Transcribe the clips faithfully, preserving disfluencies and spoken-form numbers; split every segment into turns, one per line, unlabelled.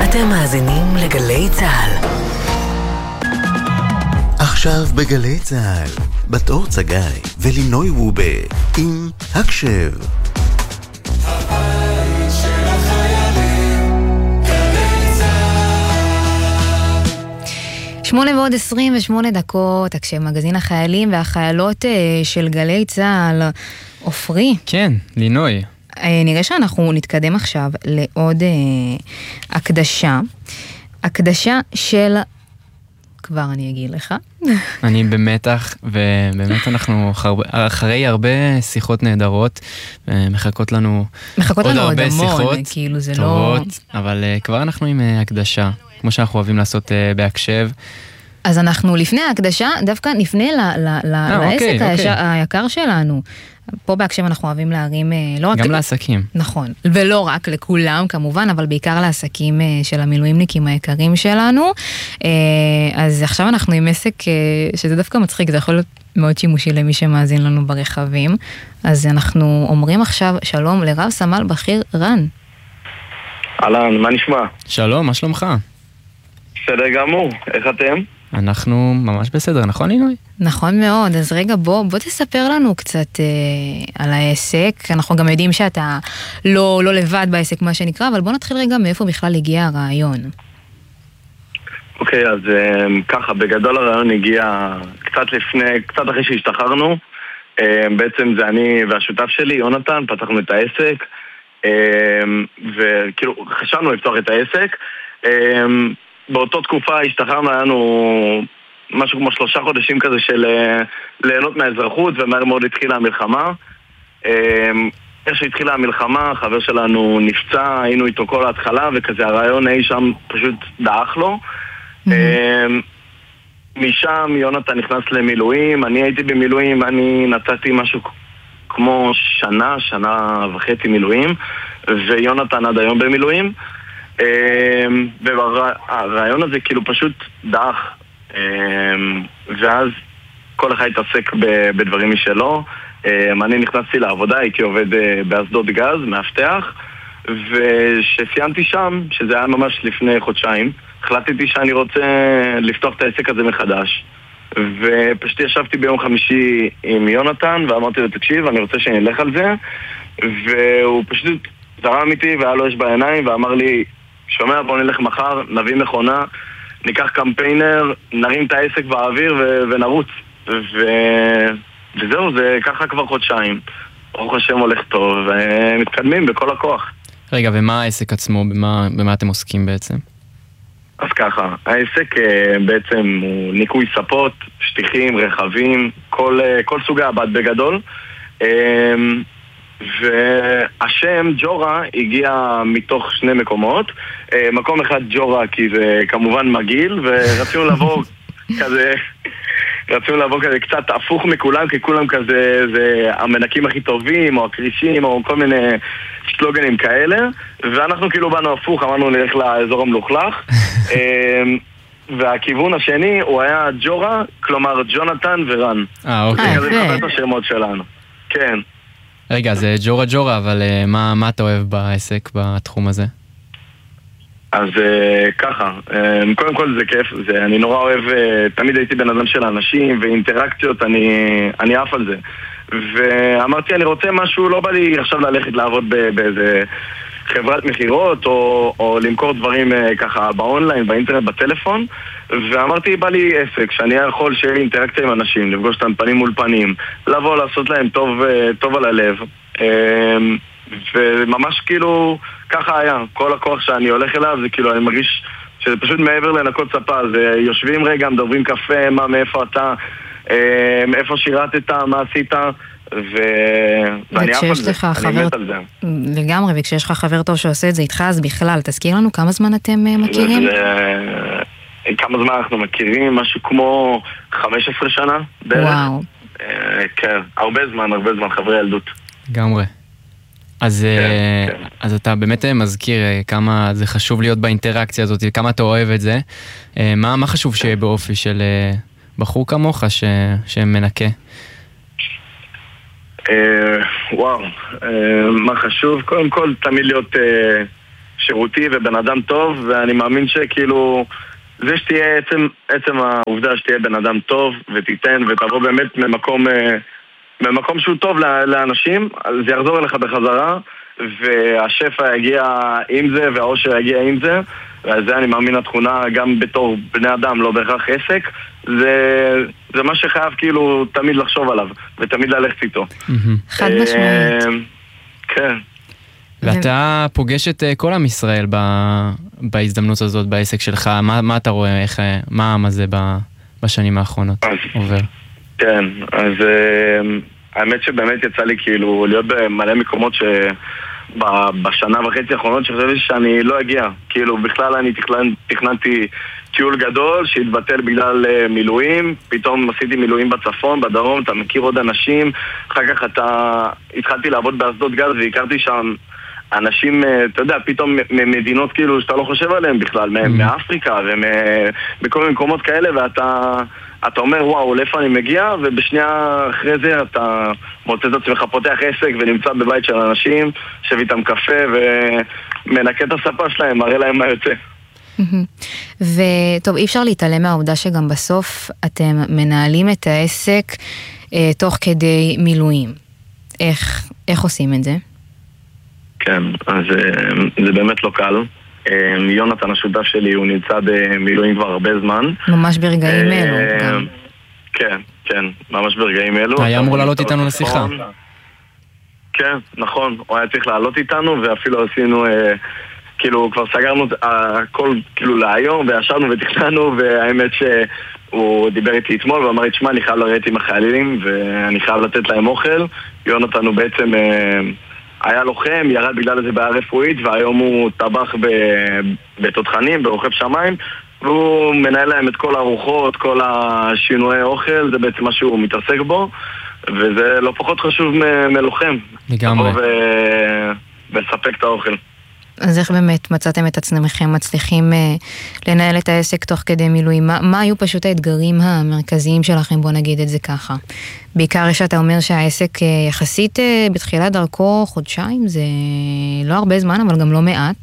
אתם מאזינים לגלי צהל.
עכשיו בגלי צהל, בתור צגי ולינוי וובה עם הקשב.
הבית של החיילים, גלי צהל.
שמונה ועוד עשרים ושמונה דקות, הקשב מגזין החיילים והחיילות של גלי צהל. אופרי.
כן, לינוי.
נראה שאנחנו נתקדם עכשיו לעוד אה, הקדשה. הקדשה של... כבר אני אגיד לך.
אני במתח, ובאמת אנחנו אחרי, אחרי הרבה שיחות נהדרות, מחכות לנו
מחכות
עוד
לנו
הרבה
עוד המון,
שיחות
כאילו זה
טובות,
לא...
אבל uh, כבר אנחנו עם uh, הקדשה, כמו שאנחנו אוהבים לעשות uh, בהקשב.
אז אנחנו לפני ההקדשה, דווקא נפנה ל, ל, ל,
אה,
לעסק
אוקיי,
הישר,
אוקיי.
היקר שלנו. פה בהקשב אנחנו אוהבים להרים, לא רק...
גם לעסקים.
נכון, ולא רק לכולם כמובן, אבל בעיקר לעסקים של המילואימניקים היקרים שלנו. אז עכשיו אנחנו עם עסק שזה דווקא מצחיק, זה יכול להיות מאוד שימושי למי שמאזין לנו ברכבים. אז אנחנו אומרים עכשיו שלום לרב סמל בכיר רן.
אהלן, מה נשמע?
שלום, מה שלומך?
בסדר גמור, איך אתם?
אנחנו ממש בסדר, נכון לינוי?
נכון מאוד, אז רגע בוא, בוא תספר לנו קצת אה, על העסק, אנחנו גם יודעים שאתה לא, לא לבד בעסק מה שנקרא, אבל בוא נתחיל רגע מאיפה בכלל הגיע הרעיון.
אוקיי, אז אה, ככה, בגדול הרעיון הגיע קצת לפני, קצת אחרי שהשתחררנו, אה, בעצם זה אני והשותף שלי, יונתן, פתחנו את העסק, אה, וכאילו חשבנו לפתוח את העסק, אה, באותו תקופה השתחררנו, היה לנו משהו כמו שלושה חודשים כזה של ליהנות מהאזרחות, ומהר מאוד התחילה המלחמה. איך שהתחילה המלחמה, חבר שלנו נפצע, היינו איתו כל ההתחלה, וכזה הרעיון אי שם פשוט דאח לו. Mm-hmm. משם יונתן נכנס למילואים, אני הייתי במילואים, אני נתתי משהו כמו שנה, שנה וחצי מילואים, ויונתן עד היום במילואים. והרעיון הזה כאילו פשוט דח, ואז כל אחד התעסק בדברים משלו. אני נכנסתי לעבודה, הייתי עובד באסדות גז, מאבטח, ושסיימתי שם, שזה היה ממש לפני חודשיים, החלטתי שאני רוצה לפתוח את העסק הזה מחדש, ופשוט ישבתי ביום חמישי עם יונתן ואמרתי לו, תקשיב, אני רוצה שנלך על זה, והוא פשוט זרם איתי והיה לו אש בעיניים ואמר לי, שומע, בוא נלך מחר, נביא מכונה, ניקח קמפיינר, נרים את העסק באוויר ו- ונרוץ. ו- וזהו, זה ככה כבר חודשיים. ברוך השם הולך טוב, ומתקדמים בכל הכוח.
רגע, ומה העסק עצמו? במה, במה אתם עוסקים בעצם?
אז ככה, העסק בעצם הוא ניקוי ספות, שטיחים, רכבים, כל, כל סוגי הבד בגדול. והשם ג'ורה הגיע מתוך שני מקומות. מקום אחד ג'ורה כי זה כמובן מגעיל, ורצינו לבוא כזה רצינו לבוא כזה קצת הפוך מכולם, כי כולם כזה זה המנקים הכי טובים או הקרישים או כל מיני סלוגנים כאלה, ואנחנו כאילו באנו הפוך, אמרנו נלך לאזור המלוכלך. והכיוון השני הוא היה ג'ורה, כלומר ג'ונתן ורן.
אה, אוקיי.
זה כזה את השמות שלנו. כן.
רגע, זה ג'ורה ג'ורה, אבל uh, מה, מה אתה אוהב בעסק, בתחום הזה?
אז uh, ככה, uh, קודם כל זה כיף, זה, אני נורא אוהב, uh, תמיד הייתי בן אדם של אנשים ואינטראקציות, אני, אני אף על זה. ואמרתי, אני רוצה משהו, לא בא לי עכשיו ללכת לעבוד באיזה חברת מחירות, או, או למכור דברים uh, ככה באונליין, באינטרנט, בטלפון, ואמרתי, בא לי עסק, שאני יכול שיהיה לי אינטראקציה עם אנשים, לפגוש אותם פנים מול פנים, לבוא לעשות להם טוב, טוב על הלב, וממש כאילו, ככה היה, כל הכוח שאני הולך אליו, זה כאילו, אני מרגיש שזה פשוט מעבר לנקות ספה, זה יושבים רגע, מדברים קפה, מה, מאיפה אתה, איפה שירתת, מה עשית, ו... ואני אף על זה, אני מת על זה.
לגמרי, וכשיש לך חבר טוב שעושה את זה איתך, אז בכלל, תזכיר לנו כמה זמן אתם מכירים?
כמה זמן אנחנו מכירים, משהו כמו חמש עשרה שנה בערך.
וואו.
כן, הרבה זמן, הרבה זמן, חברי ילדות.
לגמרי. אז, כן, כן. אז אתה באמת מזכיר כמה זה חשוב להיות באינטראקציה הזאת, כמה אתה אוהב את זה. מה, מה חשוב שיהיה באופי של בחור כמוך ש, שמנקה?
וואו, מה חשוב? קודם כל, תמיד להיות שירות, איכותי ובן אדם טוב, ואני מאמין שכאילו זה שתהיה עצם, עצם העובדה שתהיה בן אדם טוב ותיתן ותבוא באמת ממקום, ממקום שהוא טוב לאנשים, זה יחזור אליך בחזרה, והשפע יגיע עם זה והאושר יגיע עם זה, וזה אני מאמין התכונה גם בתור בני אדם, לא בהכרח עסק, זה, זה מה שחייב כאילו תמיד לחשוב עליו ותמיד ללכת איתו.
חד משמעית.
כן.
ואתה פוגש את כל עם ישראל בהזדמנות הזאת, בעסק שלך, מה, מה אתה רואה, איך, מה העם הזה בשנים האחרונות עובר?
כן, אז האמת שבאמת יצא לי כאילו להיות במלא מקומות שבשנה וחצי האחרונות שחשבתי שאני לא אגיע, כאילו בכלל אני תכנן, תכננתי טיול גדול שהתבטל בגלל מילואים, פתאום עשיתי מילואים בצפון, בדרום, אתה מכיר עוד אנשים, אחר כך אתה התחלתי לעבוד באסדות גז והכרתי שם אנשים, אתה יודע, פתאום ממדינות כאילו שאתה לא חושב עליהם בכלל, מאפריקה ומכל מיני מקומות כאלה, ואתה אתה אומר, וואו, לאיפה אני מגיע, ובשנייה אחרי זה אתה מוצא את עצמך פותח עסק ונמצא בבית של אנשים, שב איתם קפה ומנקה את הספה שלהם, מראה להם מה יוצא.
וטוב, אי אפשר להתעלם מהעובדה שגם בסוף אתם מנהלים את העסק אה, תוך כדי מילואים. איך, איך עושים את זה?
כן, אז זה באמת לא קל. יונתן השותף שלי, הוא נמצא במילואים כבר הרבה זמן.
ממש ברגעים אלו.
כן, כן, ממש ברגעים אלו.
היה אמור לעלות איתנו לשיחה.
כן, נכון, הוא היה צריך לעלות איתנו, ואפילו עשינו, כאילו, כבר סגרנו הכל כאילו להיום, וישבנו ותכננו, והאמת שהוא דיבר איתי אתמול, ואמר לי, תשמע, אני חייב לראות עם החיילים, ואני חייב לתת להם אוכל. יונתן הוא בעצם היה לוחם, ירד בגלל איזה בעיה רפואית, והיום הוא טבח בתותחנים, ברוכב שמיים, והוא מנהל להם את כל הארוחות, כל השינויי אוכל, זה בעצם מה שהוא מתעסק בו, וזה לא פחות חשוב מלוחם.
לגמרי.
ולספק את האוכל.
אז איך באמת מצאתם את עצמכם מצליחים לנהל את העסק תוך כדי מילואים? מה, מה היו פשוט האתגרים המרכזיים שלכם, בוא נגיד את זה ככה? בעיקר שאתה אומר שהעסק יחסית בתחילת דרכו חודשיים, זה לא הרבה זמן, אבל גם לא מעט.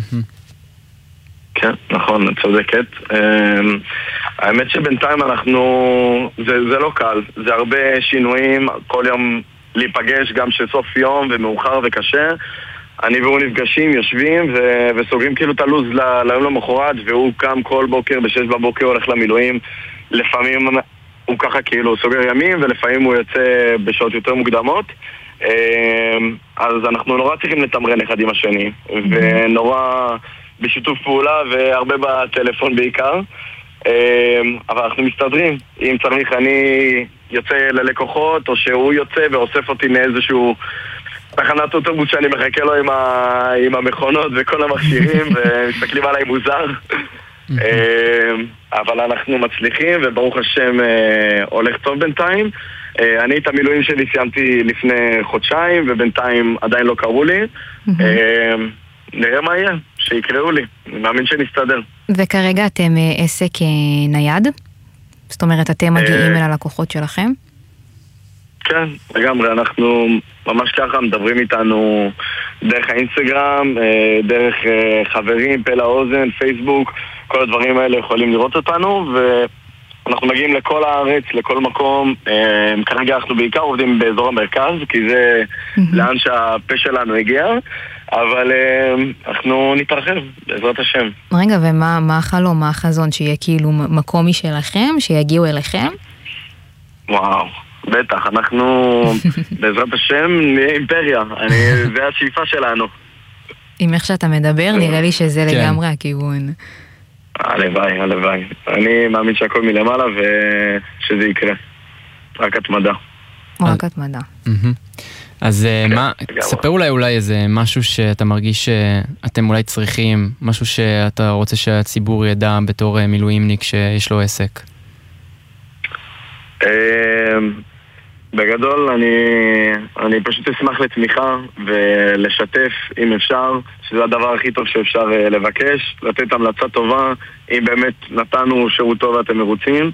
כן, נכון, צודקת. האמת שבינתיים אנחנו, זה, זה לא קל, זה הרבה שינויים, כל יום להיפגש גם שסוף יום ומאוחר וקשה. אני והוא נפגשים, יושבים ו- וסוגרים כאילו את הלוז ל- ליום למחרת, והוא קם כל בוקר בשש בבוקר הולך למילואים. לפעמים הוא ככה כאילו סוגר ימים, ולפעמים הוא יוצא בשעות יותר מוקדמות. אז אנחנו נורא צריכים לתמרן אחד עם השני, ונורא בשיתוף פעולה והרבה בטלפון בעיקר. אבל אנחנו מסתדרים. אם צריך אני יוצא ללקוחות, או שהוא יוצא ואוסף אותי מאיזשהו תחנת אוטובוס שאני מחכה לו עם, ה... עם המכונות וכל המכשירים ומסתכלים עליי מוזר. אבל אנחנו מצליחים וברוך השם הולך טוב בינתיים. אני את המילואים שלי סיימתי לפני חודשיים ובינתיים עדיין לא קראו לי. נראה מה יהיה, שיקראו לי. אני מאמין שנסתדר.
וכרגע אתם עסק נייד? זאת אומרת, אתם מגיעים אל הלקוחות שלכם?
כן, לגמרי, אנחנו ממש ככה מדברים איתנו דרך האינסטגרם, דרך חברים, פה לאוזן, פייסבוק, כל הדברים האלה יכולים לראות אותנו, ואנחנו מגיעים לכל הארץ, לכל מקום. כרגע אנחנו בעיקר עובדים באזור המרכז, כי זה לאן שהפה שלנו הגיע, אבל אנחנו נתרחב, בעזרת השם.
רגע, ומה מה החלום, מה החזון? שיהיה כאילו מקום משלכם, שיגיעו אליכם?
וואו. בטח, אנחנו בעזרת השם נהיה אימפריה, אני, זה השאיפה שלנו.
עם איך שאתה מדבר, נראה לי שזה לגמרי הכיוון.
הלוואי, הלוואי. אני מאמין שהכל מלמעלה ושזה יקרה. רק התמדה.
רק התמדה.
אז מה, ספר אולי אולי איזה משהו שאתה מרגיש שאתם אולי צריכים, משהו שאתה רוצה שהציבור ידע בתור מילואימניק שיש לו עסק.
בגדול אני, אני פשוט אשמח לתמיכה ולשתף אם אפשר, שזה הדבר הכי טוב שאפשר לבקש, לתת המלצה טובה אם באמת נתנו שירות טוב ואתם מרוצים,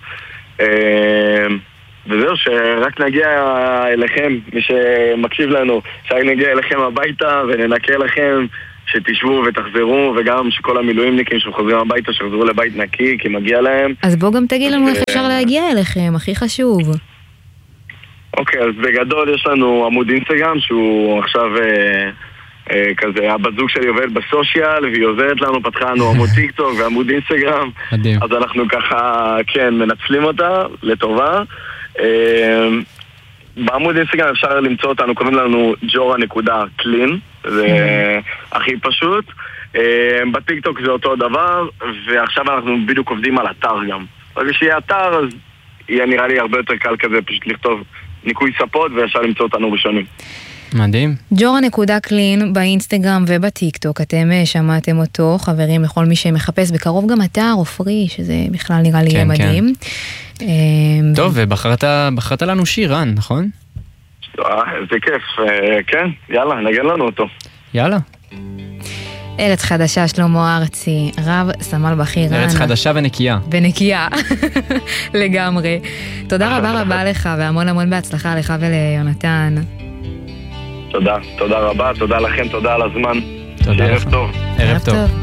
וזהו, שרק נגיע אליכם, מי שמקשיב לנו, שרק נגיע אליכם הביתה וננקה לכם, שתשבו ותחזרו, וגם שכל המילואימניקים שחוזרים הביתה, שחזרו לבית נקי, כי מגיע להם.
אז בוא גם תגיד לנו איך אפשר להגיע אליכם, הכי חשוב.
אוקיי, אז בגדול יש לנו עמוד אינסטגרם, שהוא עכשיו אה, אה, כזה, הבת זוג שלי עובדת בסושיאל, והיא עוזרת לנו, פתחה לנו עמוד טיק טוק ועמוד אינסטגרם.
מדהים.
אז אנחנו ככה, כן, מנצלים אותה לטובה. אה, בעמוד אינסטגרם אפשר למצוא אותנו, קוראים לנו ג'ורה נקודה קלין, זה הכי פשוט. בטיק טוק זה אותו דבר, ועכשיו אנחנו בדיוק עובדים על אתר גם. ברגע שיהיה אתר, אז יהיה נראה לי הרבה יותר קל כזה פשוט לכתוב ניקוי ספות וישר למצוא אותנו ראשונים.
מדהים.
ג'ורה נקודה קלין באינסטגרם ובטיק טוק, אתם שמעתם אותו, חברים, לכל מי שמחפש בקרוב גם אתר או פרי, שזה בכלל נראה לי
כן,
מדהים.
כן. טוב, ובחרת לנו שיר, רן, נכון?
זה כיף, כן, יאללה, נגן לנו אותו.
יאללה.
ארץ חדשה, שלמה ארצי, רב סמל בכיר רן.
ארץ חדשה ונקייה.
ונקייה, לגמרי. תודה רבה רבה לך, והמון המון בהצלחה לך וליונתן.
תודה, תודה רבה, תודה לכם, תודה על הזמן.
תודה לך.
ערב טוב.
ערב טוב.